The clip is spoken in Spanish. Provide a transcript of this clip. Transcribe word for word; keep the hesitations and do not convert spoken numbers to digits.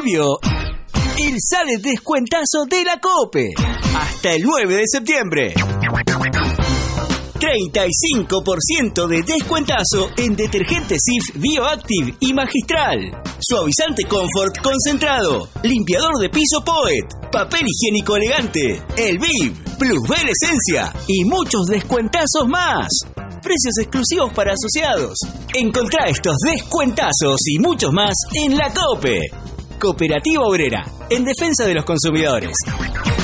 volvió el Sale Descuentazo de la COPE. Hasta el nueve de septiembre. treinta y cinco por ciento de descuentazo en detergente Cif Bioactive y Magistral. Suavizante Comfort concentrado. Limpiador de piso Poet. Papel higiénico elegante. El Viv. Plusbel Esencia. Y muchos descuentazos más. Precios exclusivos para asociados. Encontrá estos descuentazos y muchos más en la COPE. Cooperativa Obrera, en defensa de los consumidores.